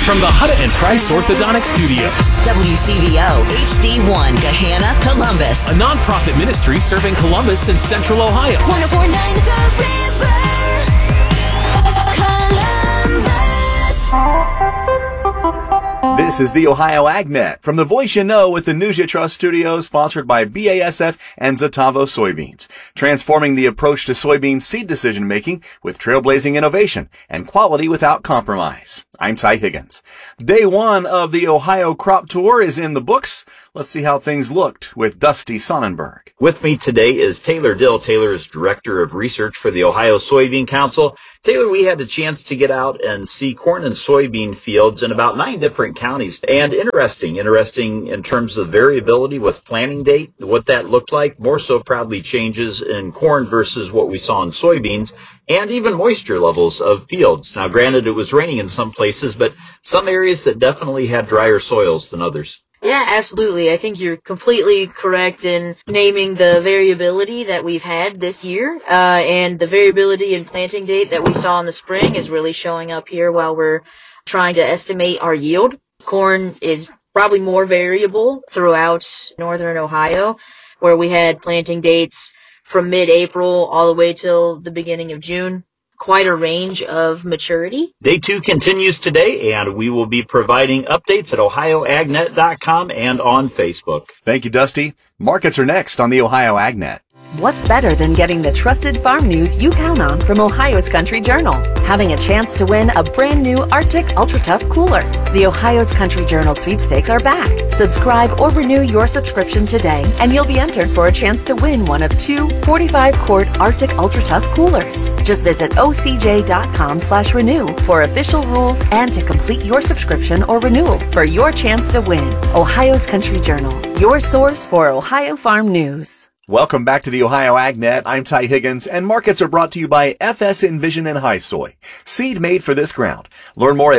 From the Hutta and Price Orthodontic Studios. WCVO HD1 Gahanna, Columbus. A nonprofit ministry serving Columbus and Central Ohio. 104.9 The River, Columbus. This is the Ohio AgNet from the Voice You Know with the News You Trust studio, sponsored by BASF and Zetavo Soybeans, transforming the approach to soybean seed decision making with trailblazing innovation and quality without compromise. I'm Ty Higgins. Day one of the Ohio Crop Tour is in the books. Let's see how things looked with Dusty Sonnenberg. With me today is Taylor Dill. Taylor is Director of Research for the Ohio Soybean Council. Taylor, we had a chance to get out and see corn and soybean fields in about 9 different counties. And interesting in terms of variability with planting date, what that looked like. More so probably changes in corn versus what we saw in soybeans, and even moisture levels of fields. Now, granted, it was raining in some places, but some areas that definitely had drier soils than others. Yeah, absolutely. I think you're completely correct in naming the variability that we've had this year, and the variability in planting date that we saw in the spring is really showing up here while we're trying to estimate our yield. Corn is probably more variable throughout northern Ohio, where we had planting dates from mid-April all the way till the beginning of June. Quite a range of maturity. Day 2 continues today, and we will be providing updates at ohioagnet.com and on Facebook. Thank you, Dusty. Markets are next on the Ohio AgNet. What's better than getting the trusted farm news you count on from Ohio's Country Journal? Having a chance to win a brand new Arctic Ultra Tough cooler. The Ohio's Country Journal sweepstakes are back. Subscribe or renew your subscription today, and you'll be entered for a chance to win one of 2 45-quart Arctic Ultra Tough coolers. Just visit ocj.com/renew for official rules and to complete your subscription or renewal for your chance to win. Ohio's Country Journal, your source for Ohio farm news. Welcome back to the Ohio AgNet. I'm Ty Higgins, and markets are brought to you by FS Envision and High Soy, seed made for this ground. Learn more at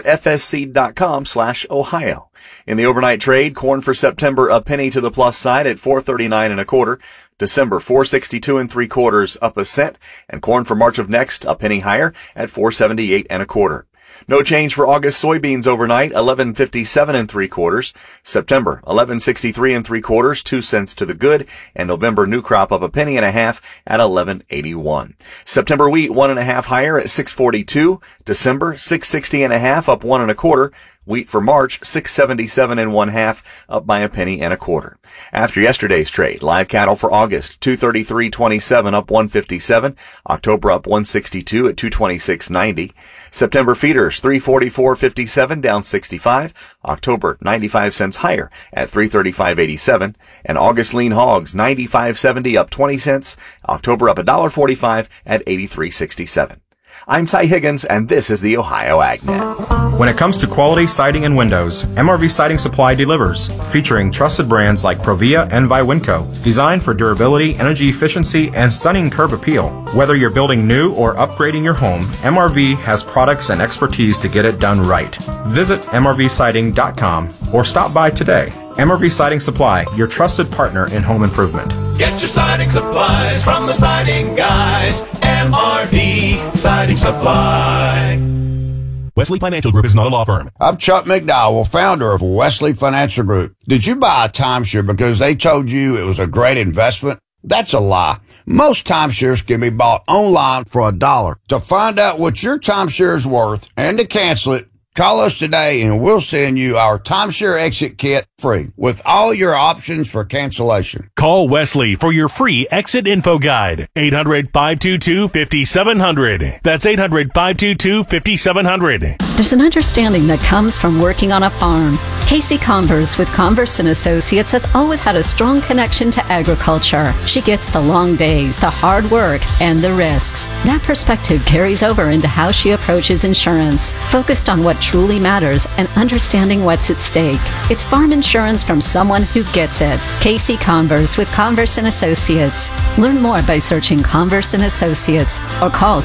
fsseed.com/Ohio. In the overnight trade, corn for September a penny to the plus side at $4.39 1/4. December $4.62 3/4, up a cent, and corn for March of next a penny higher at $4.78 1/4. No change for August soybeans overnight, $11.57 3/4. September, $11.63 3/4, 2 cents to the good, and November new crop up a penny and a half at $11.81. September wheat 1 1/2 higher at $6.42. December, $6.60 1/2, up 1 1/4. Wheat for March, $6.77 1/2, up by a penny and a quarter. After yesterday's trade, live cattle for August, $233.27, up 157. October up 162 at 226.90. September feeders, $344.57, down 65. October, 95 cents higher at $335.87. And August lean hogs, $95.70, up 20 cents. October up $1.45 at $83.67. I'm Ty Higgins, and this is the Ohio AgNet. When it comes to quality siding and windows, MRV Siding Supply delivers, featuring trusted brands like Provia and Viwinco, designed for durability, energy efficiency, and stunning curb appeal. Whether you're building new or upgrading your home, MRV has products and expertise to get it done right. Visit mrvsiding.com or stop by today. MRV Siding Supply, your trusted partner in home improvement. Get your siding supplies from the siding guys. MRV Siding Supply. Wesley Financial Group is not a law firm. I'm Chuck McDowell, founder of Wesley Financial Group. Did you buy a timeshare because they told you it was a great investment? That's a lie. Most timeshares can be bought online for $1. To find out what your timeshare is worth and to cancel it, call us today and we'll send you our timeshare exit kit free with all your options for cancellation. Call Wesley for your free exit info guide. 800-522-5700. That's 800-522-5700. There's an understanding that comes from working on a farm. Casey Converse with Converse & Associates has always had a strong connection to agriculture. She gets the long days, the hard work, and the risks. That perspective carries over into how she approaches insurance, focused on what truly matters and understanding what's at stake. It's farm insurance from someone who gets it. Casey Converse with Converse & Associates. Learn more by searching Converse & Associates or call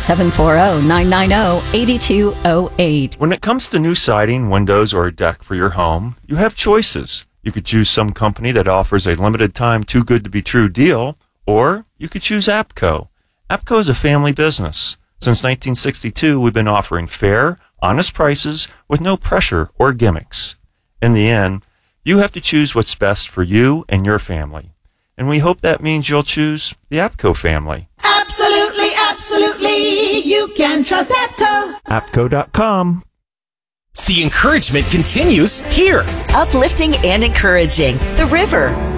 740-990-8208. When it comes to new siding, windows, or a deck for your home, you have choices. You could choose some company that offers a limited time too good to be true deal, or you could choose APCO. APCO is a family business. Since 1962, we've been offering fair, Honest prices with no pressure or gimmicks. In the end, you have to choose what's best for you and your family. And we hope that means you'll choose the APCO family. Absolutely, absolutely. You can trust APCO. APCO.com. The encouragement continues here. Uplifting and encouraging. The River.